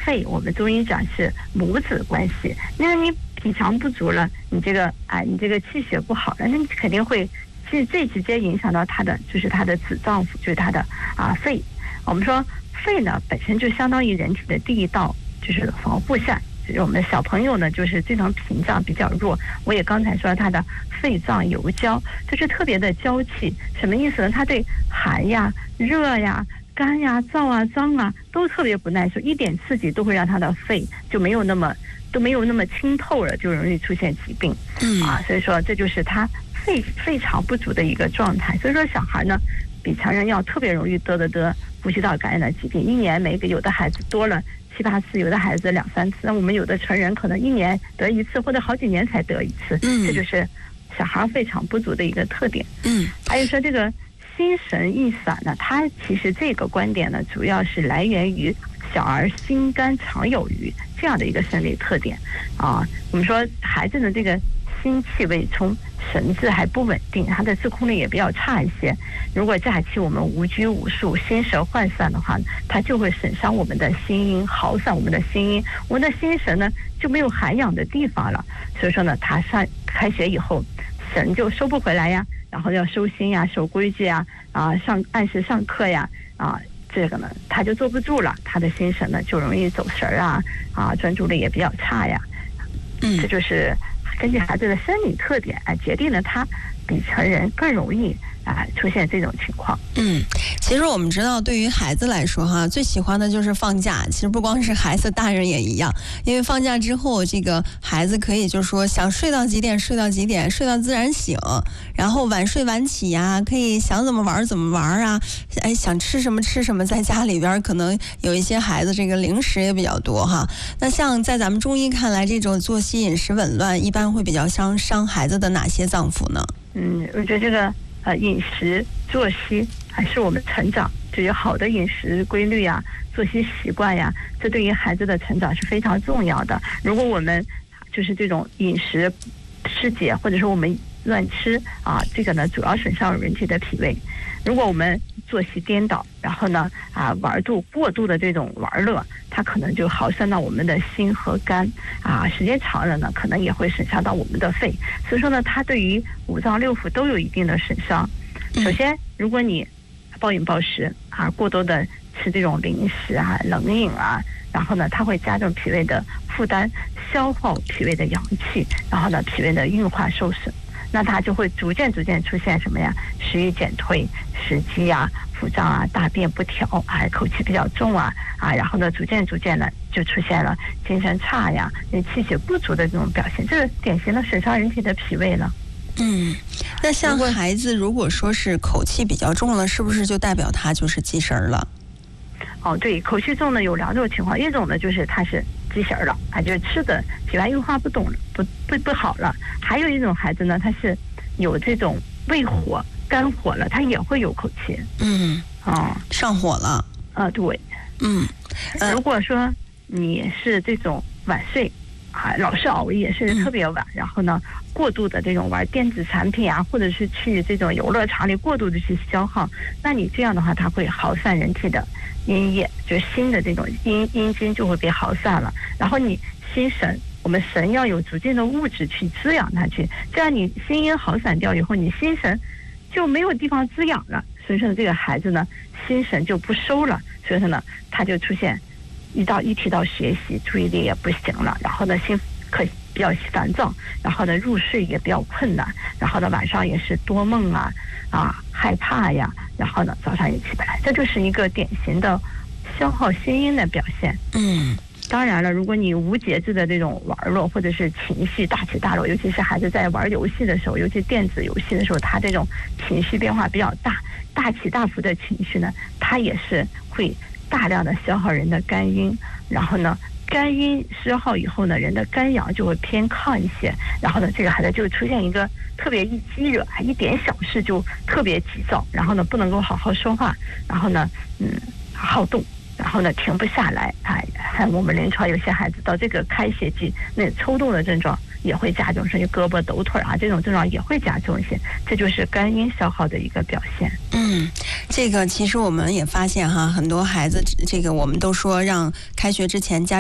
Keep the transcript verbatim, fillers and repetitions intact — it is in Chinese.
肺，我们中医讲是母子关系。那你脾强不足了，你这个哎，你这个气血不好了，那你肯定会，其实最直接影响到他的就是他的子脏腑，就是他的啊肺。我们说肺呢本身就相当于人体的第一道就是防护扇。我们的小朋友呢，就是这种屏障比较弱。我也刚才说他的肺脏有焦，就是特别的娇气。什么意思呢？他对寒呀、热呀、干呀、燥啊、脏啊都特别不耐受，一点刺激都会让他的肺就没有那么都没有那么清透了，就容易出现疾病。嗯啊，所以说这就是他肺肺常不足的一个状态。所以说小孩呢，比成人要特别容易得得得呼吸道感染的疾病。一年每个有的孩子多了七八次，有的孩子两三次，那我们有的成人可能一年得一次，或者好几年才得一次。嗯，这就是小孩肺常不足的一个特点。嗯，还有说这个心神易散呢，它其实这个观点呢，主要是来源于小儿心肝常有余这样的一个生理特点啊。我们说孩子的这个心气未充，神志还不稳定，他的自控力也比较差一些。如果假期我们无拘无束、心神涣散的话，它就会损伤我们的心阴，耗散我们的心阴，我们的心神呢就没有涵养的地方了。所以说呢，他上开学以后，神就收不回来呀，然后要收心呀、守规矩呀、啊上按时上课呀，啊这个呢他就坐不住了，他的心神呢就容易走神啊，啊专注力也比较差呀。嗯，这就是根据孩子的生理特点啊，决定了他比成人更容易啊出现这种情况。 嗯，其实我们知道，对于孩子来说哈，最喜欢的就是放假。其实不光是孩子，大人也一样。因为放假之后，这个孩子可以就是说想睡到几点睡到几点，睡到自然醒，然后晚睡晚起呀，可以想怎么玩怎么玩啊，哎，想吃什么吃什么。在家里边可能有一些孩子这个零食也比较多哈。那像在咱们中医看来，这种作息饮食紊乱，一般会比较伤伤孩子的哪些脏腑呢？ 嗯，我觉得这个呃饮食作息还是我们成长，就有好的饮食规律呀、作息习惯呀，这对于孩子的成长是非常重要的。如果我们就是这种饮食失节，或者说我们乱吃啊，这个呢主要损伤人体的脾胃。如果我们作息颠倒，然后呢啊玩度过度的这种玩乐，它可能就耗散到我们的心和肝啊，时间长了呢，可能也会损伤到我们的肺。所以说呢，它对于五脏六腑都有一定的损伤。首先，如果你暴饮暴食啊，过多的吃这种零食啊、冷饮啊，然后呢，它会加重脾胃的负担，消耗脾胃的阳气，然后呢，脾胃的运化受损。那它就会逐渐逐渐出现什么呀？食欲减退、食积啊、腹胀啊、大便不调啊、口气比较重啊啊，然后呢，逐渐逐渐的就出现了精神差呀、气血不足的这种表现，这是典型的损伤人体的脾胃了。 嗯，那像孩子如果说是口气比较重了，是不是就代表他就是积食了？ 哦，对，口气重呢有两种情况，一种呢就是他是积食了，他就是吃的脾胃运化不动了，不不不好了；还有一种孩子呢，他是有这种胃火、肝火了，他也会有口气。嗯，哦， 上火了。 啊，对。嗯，呃、如果说你是这种晚睡啊，老是熬夜，甚至特别晚，嗯、然后呢，过度的这种玩电子产品啊，或者是去这种游乐场里过度的去消耗，那你这样的话，它会耗散人体的阴液，就是心的这种阴阴经就会被耗散了。然后你心神，我们神要有足够的物质去滋养它去，这样你心阴耗散掉以后，你心神就没有地方滋养了。所以说这个孩子呢，心神就不收了，所以说呢，他就出现。一到一提到学习，注意力也不行了，然后呢，心可比较烦躁，然后呢，入睡也比较困难，然后呢，晚上也是多梦啊，啊，害怕呀，然后呢，早上也起不来，这就是一个典型的消耗心阴的表现。嗯，当然了，如果你无节制的这种玩乐，或者是情绪大起大落，尤其是孩子在玩游戏的时候，尤其电子游戏的时候，他这种情绪变化比较大，大起大伏的情绪呢，他也是会。大量的消耗人的肝阴，然后呢，肝阴消耗以后呢，人的肝阳就会偏亢一些，然后呢，这个孩子就出现一个特别一激惹，一点小事就特别急躁，然后呢，不能够好好说话，然后呢，嗯，好动，然后呢，停不下来，哎，我们临床有些孩子到这个开学季，那抽动的症状也会加重，甚至胳膊抖腿啊，这种症状也会加重一些，这就是肝阴消耗的一个表现。 嗯，这个其实我们也发现哈，很多孩子，这个我们都说让开学之前家